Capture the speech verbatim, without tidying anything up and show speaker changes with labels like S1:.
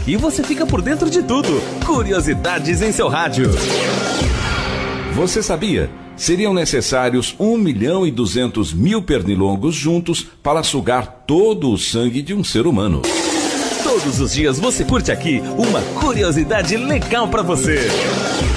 S1: Aqui você fica por dentro de tudo. Curiosidades em seu rádio.
S2: Você sabia? Seriam necessários um milhão e duzentos mil pernilongos juntos para sugar todo o sangue de um ser humano.
S1: Todos os dias você curte aqui uma curiosidade legal para você.